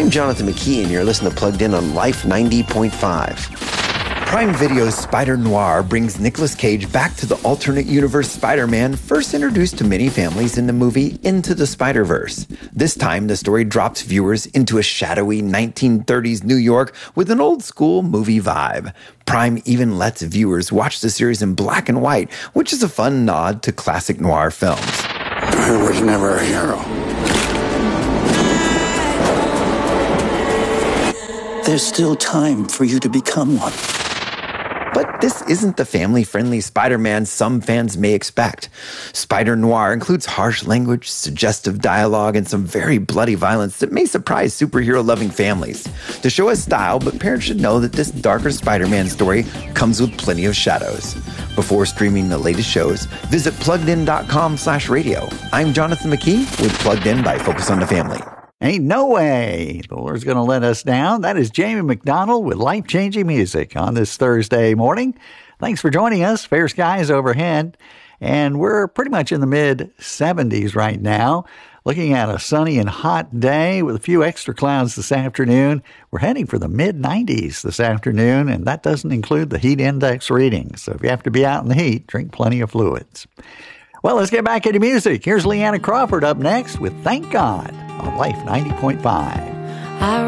I'm Jonathan McKee, and you're listening to Plugged In on Life 90.5. Prime Video's Spider Noir brings Nicolas Cage back to the alternate universe Spider-Man first introduced to many families in the movie Into the Spider-Verse. This time, the story drops viewers into a shadowy 1930s New York with an old-school movie vibe. Prime even lets viewers watch the series in black and white, which is a fun nod to classic noir films. I was never a hero. There's still time for you to become one. But this isn't the family-friendly Spider-Man some fans may expect. Spider Noir includes harsh language, suggestive dialogue, and some very bloody violence that may surprise superhero-loving families. The show has style, but parents should know that this darker Spider-Man story comes with plenty of shadows. Before streaming the latest shows, visit PluggedIn.com/radio. I'm Jonathan McKee with Plugged In by Focus on the Family. Ain't no way the Lord's going to let us down. That is Jamie McDonald with life-changing music on this Thursday morning. Thanks for joining us. Fair skies overhead, and we're pretty much in the mid-70s right now. Looking at a sunny and hot day with a few extra clouds this afternoon. We're heading for the mid-90s this afternoon, and that doesn't include the heat index reading. So if you have to be out in the heat, drink plenty of fluids. Well, let's get back into music. Here's Leanna Crawford up next with Thank God on Life 90.5.